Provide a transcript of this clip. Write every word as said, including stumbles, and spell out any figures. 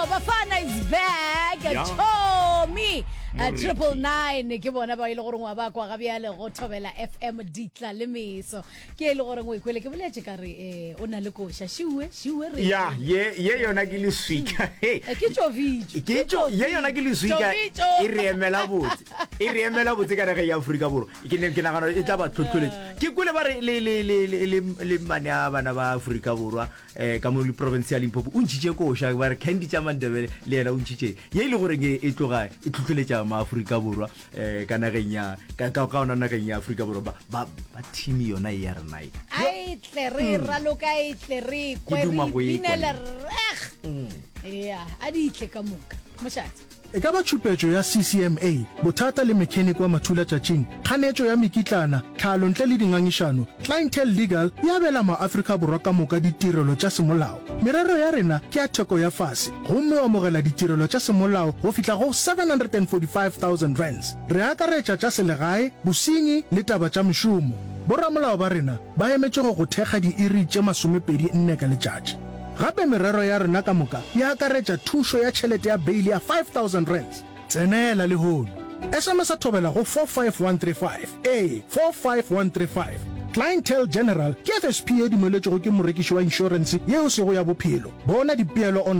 Bafana is back. Yeah. Tommy. A triple nine ke bona ba ile gore ngwa ba kwa ga bjale go thobela F M ditla le meso ke ile gore ngwe kwele ke boletse ka re eh o na le kosha shiwe shiwe re ya ye ye yona ke le swika hey ke tjovitjo ke tjo ye yona ke le swika e re emela botse e re emela botse ka re ya Afrika Borwa ke ne ke nagana e tla ba tlhotlholetse ke kule ba re le le le le le mane a bana ba Afrika Borwa eh ka mo le provincial Limpopo o ntshitse kosha ba re Candy Chamandebele le yena o ntshitse ye ile gore ke e tloga e tlhotlholetsa ma Afrika Borwa eh kana genya ka ka ka ona na genya Afrika Borwa ba ba team yona ya re nai ai tlere raloka ai tlere kweri binela reg ya a di tle ka moka moshatsi e ka ba tshupetso ya C C M A bothata le mechanic wa mathula tšatšing kganetšo ya mekitlana tlhalo ntle le dingangišano clientele legal ya bela ma Afrika Borwa ka moka ditirelo tša semolao merero ya rena ke ya theko ya fase gomme o amogela ditirelo tša semolao go fihla go seven hundred forty-five thousand rands re akaretša tša selegae bosenyi le taba tša mešomo boramolao ba rena ba emetše go go thekga diiri tše masomepedi nne ka letšatši gape merero ya rena ka moka ya akaretša thušo ya tšhelete ya beili ya five thousand rands tsenela le hono S M S a thobela go four five one three five a four five one three five Clientele General ke F S P e dumeletšego ke morekiši wa insurance yeo sego ya bophelo bona dipeelo